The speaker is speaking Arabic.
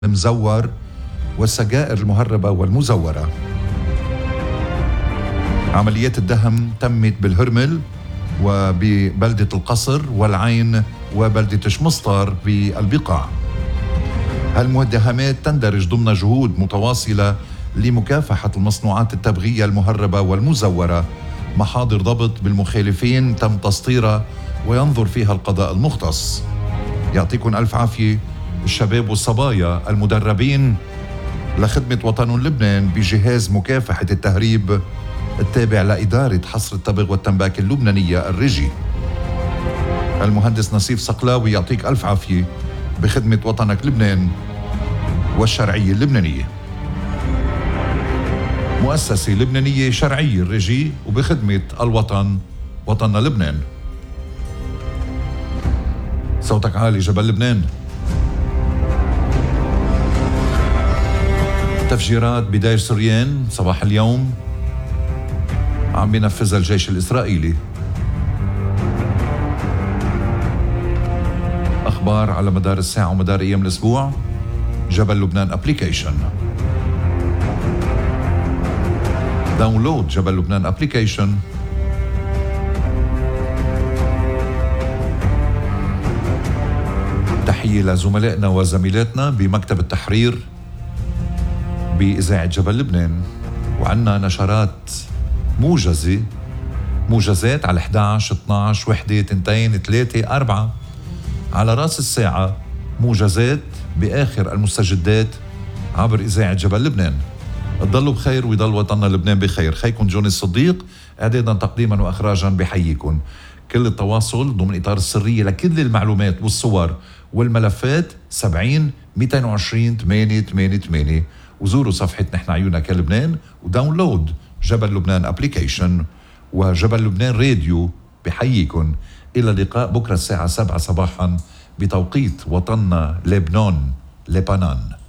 المزور والسجائر المهربة والمزورة. عمليات الدهم تمت بالهرمل وببلدة القصر والعين وبلدة شمسطر بالبقاع. هالمتهمات تندرج ضمن جهود متواصلة لمكافحة المصنوعات التبغية المهربة والمزورة. محاضر ضبط بالمخالفين تم تسطيرها وينظر فيها القضاء المختص. يعطيكم ألف عافية الشباب والصبايا المدربين لخدمة وطن لبنان بجهاز مكافحة التهريب التابع لإدارة حصر التبغ والتنباك اللبنانية الرجي. المهندس نصيف صقلاوي يعطيك ألف عافية بخدمة وطنك لبنان والشرعية اللبنانية. مؤسسة لبنانية شرعية الرجي وبخدمة الوطن وطننا لبنان. صوتك عالي جبل لبنان. تفجيرات بداير سريان صباح اليوم عم بينفذها الجيش الإسرائيلي. أخبار على مدار الساعة ومدار أيام الأسبوع. جبل لبنان أبليكيشن. داونلود جبل لبنان أبليكيشن. تحية لزملائنا وزميلاتنا بمكتب التحرير بإذاعة جبل لبنان. وعنا نشرات موجزات على 11 12 1 2 3 4 على رأس الساعة. موجزات بآخر المستجدات عبر إذاعة جبل لبنان. تضلوا بخير ويضل وطننا لبنان بخير. خيكم جوني الصديق إعدادا تقديما وإخراجا بحييكم. كل التواصل ضمن إطار السرية لكل المعلومات والصور والملفات 70 220 888. وزوروا صفحة نحن عيونك لبنان وداونلود جبل لبنان أبليكيشن وجبل لبنان راديو. بحييكم إلى اللقاء بكرة الساعة 7 صباحا بتوقيت وطننا لبنان.